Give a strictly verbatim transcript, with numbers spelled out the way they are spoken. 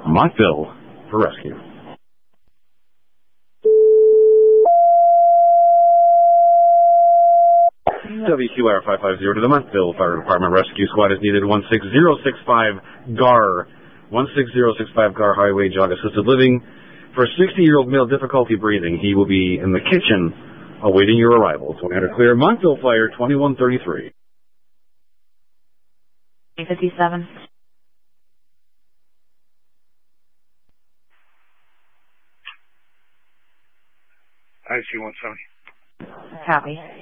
Montville for rescue. W Q R five five zero to the Montville Fire Department. Rescue squad is needed. one six zero six five G A R. one six zero six five G A R Highway, Jog Assisted Living. For a sixty-year-old male, difficulty breathing. He will be in the kitchen awaiting your arrival. twenty hundred clear. Montville Fire, twenty-one thirty-three. fifty-seven. I see one seventy. Copy.